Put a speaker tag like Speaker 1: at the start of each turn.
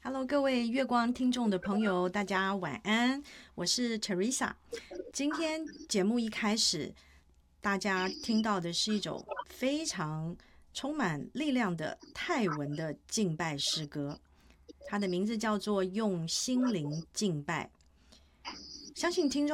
Speaker 1: Hello，各位月光听众的朋友，大家晚安，我是 Teresa。今天节目一开始，大家听到的是一首非常充满力量的泰文的敬拜诗歌，它的名字叫做《用心灵敬拜》。相信听众